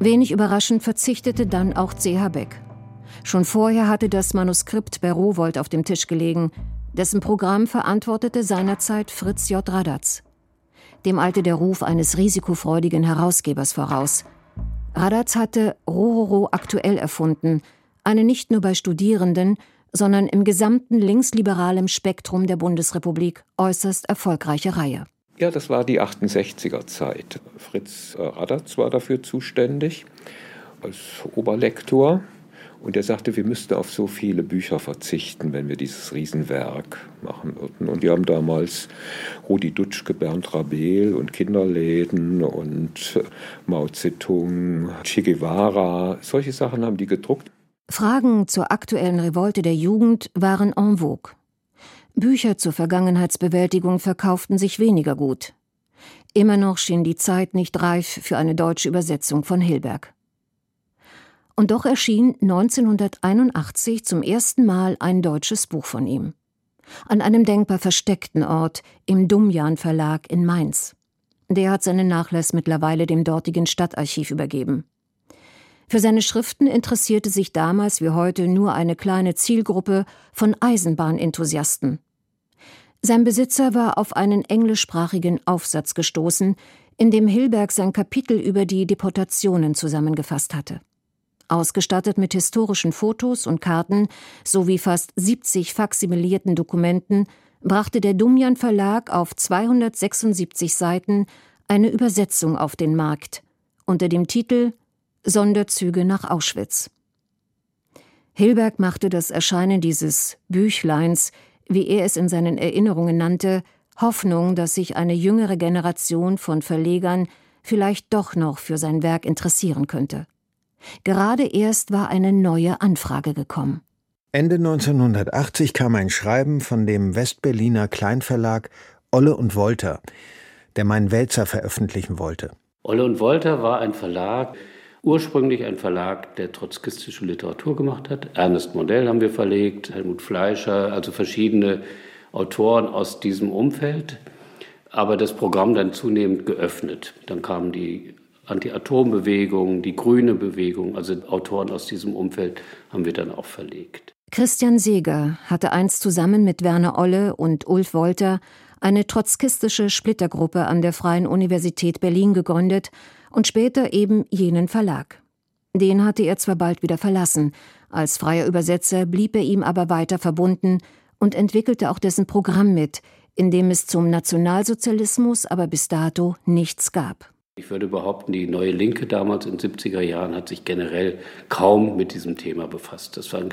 Wenig überraschend verzichtete dann auch C.H. Beck. Schon vorher hatte das Manuskript bei Rowohlt auf dem Tisch gelegen. Dessen Programm verantwortete seinerzeit Fritz J. Radatz. Dem eilte der Ruf eines risikofreudigen Herausgebers voraus. Radatz hatte Rororo aktuell erfunden, eine nicht nur bei Studierenden, sondern im gesamten linksliberalen Spektrum der Bundesrepublik äußerst erfolgreiche Reihe. Ja, das war die 68er-Zeit. Fritz Radatz war dafür zuständig als Oberlektor. Und er sagte, wir müssten auf so viele Bücher verzichten, wenn wir dieses Riesenwerk machen würden. Und die haben damals Rudi Dutschke, Bernd Rabel und Kinderläden und Mao Zedong, Che Guevara, solche Sachen haben die gedruckt. Fragen zur aktuellen Revolte der Jugend waren en vogue. Bücher zur Vergangenheitsbewältigung verkauften sich weniger gut. Immer noch schien die Zeit nicht reif für eine deutsche Übersetzung von Hilberg. Und doch erschien 1981 zum ersten Mal ein deutsches Buch von ihm. An einem denkbar versteckten Ort, im Dumjan Verlag in Mainz. Der hat seinen Nachlass mittlerweile dem dortigen Stadtarchiv übergeben. Für seine Schriften interessierte sich damals wie heute nur eine kleine Zielgruppe von Eisenbahnenthusiasten. Sein Besitzer war auf einen englischsprachigen Aufsatz gestoßen, in dem Hilberg sein Kapitel über die Deportationen zusammengefasst hatte. Ausgestattet mit historischen Fotos und Karten sowie fast 70 faksimilierten Dokumenten brachte der Dumjan Verlag auf 276 Seiten eine Übersetzung auf den Markt unter dem Titel »Sonderzüge nach Auschwitz«. Hilberg machte das Erscheinen dieses Büchleins, wie er es in seinen Erinnerungen nannte, Hoffnung, dass sich eine jüngere Generation von Verlegern vielleicht doch noch für sein Werk interessieren könnte. Gerade erst war eine neue Anfrage gekommen. Ende 1980 kam ein Schreiben von dem Westberliner Kleinverlag Olle und Wolter, der meinen Wälzer veröffentlichen wollte. Olle und Wolter war ein Verlag, ursprünglich ein Verlag, der trotzkistische Literatur gemacht hat. Ernest Modell haben wir verlegt, Helmut Fleischer, also verschiedene Autoren aus diesem Umfeld. Aber das Programm dann zunehmend geöffnet. Dann kamen die Anti-Atom-Bewegung, die grüne Bewegung, also Autoren aus diesem Umfeld haben wir dann auch verlegt. Christian Seeger hatte einst zusammen mit Werner Olle und Ulf Wolter eine trotzkistische Splittergruppe an der Freien Universität Berlin gegründet und später eben jenen Verlag. Den hatte er zwar bald wieder verlassen, als freier Übersetzer blieb er ihm aber weiter verbunden und entwickelte auch dessen Programm mit, in dem es zum Nationalsozialismus aber bis dato nichts gab. Ich würde behaupten, die Neue Linke damals in den 70er Jahren hat sich generell kaum mit diesem Thema befasst. Das war ein